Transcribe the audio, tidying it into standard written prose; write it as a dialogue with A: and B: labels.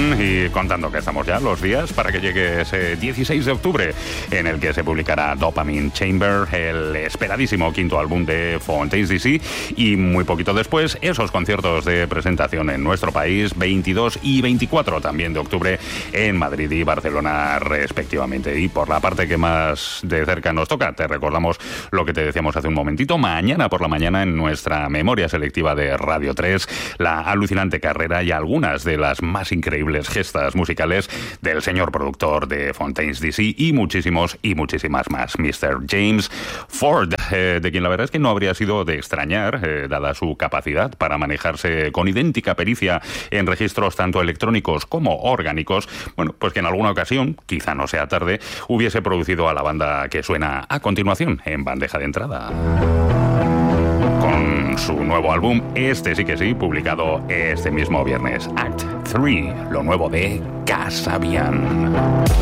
A: Casabian, y contando que estamos ya los días para que llegue ese 16 de octubre en el que se publicará Dopamine Chamber, el esperadísimo quinto álbum de Fontaines DC, y muy poquito después esos conciertos de presentación en nuestro país, 22 y 24 también de octubre en Madrid y Barcelona respectivamente. Y por la parte que más de cerca nos toca, te recordamos lo que te decíamos hace un momentito: mañana por la mañana en nuestra memoria selectiva de Radio 3, la alucinante carrera y algunas de las más increíbles gestas musicales del señor productor de Fontaines DC y muchísimos y muchísimas más, Mr. James Ford, de quien la verdad es que no habría sido de extrañar, dada su capacidad para manejarse con idéntica pericia en registros tanto electrónicos como orgánicos, bueno, pues que en alguna ocasión, quizá no sea tarde, hubiese producido a la banda que suena a continuación en bandeja de entrada. Con su nuevo álbum, este sí que sí, publicado este mismo viernes, Act 3, lo nuevo de Casabian.